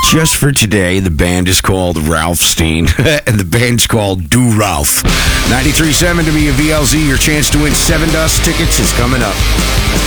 just for today. The band is called Ralphstein, and the band's called Do Ralph. 93.7 WVLZ, your chance to win 7 Dust tickets is coming up.